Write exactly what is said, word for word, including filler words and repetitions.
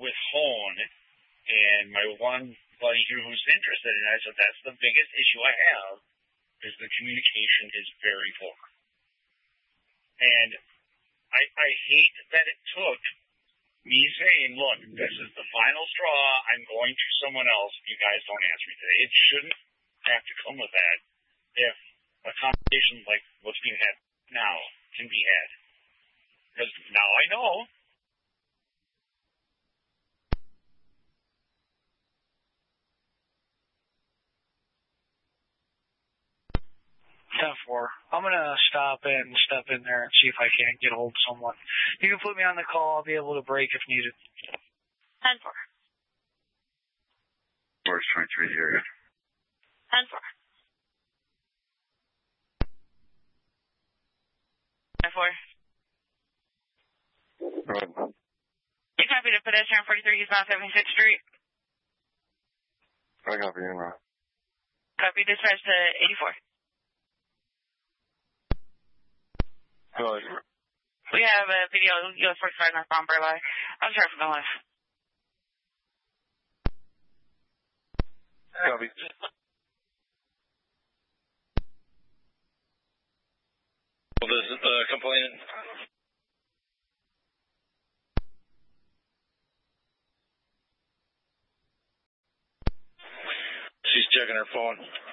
with Hone and my one buddy here who's interested in it. I said, that's the biggest issue I have, is the communication is very poor. And I, I hate that it took me saying, look, this is the final straw. I'm going to someone else if you guys don't answer me today. It shouldn't have to come with that if a conversation like what's being had now can be had. Because now I know. ten four. I'm going to stop and step in there and see if I can't get a hold of someone. You can put me on the call. I'll be able to break if needed. ten four. Force twenty-three here. ten four. ten four. Go ahead. You copy the pedestrian forty-three East South seventy-sixth Street. I copy you, bro. Copy dispatch to eighty-four. Go ahead. We have a video U S forty-five northbound Burleigh. I'm sorry for going. Copy. Well, this is the uh, complainant. She's checking her phone.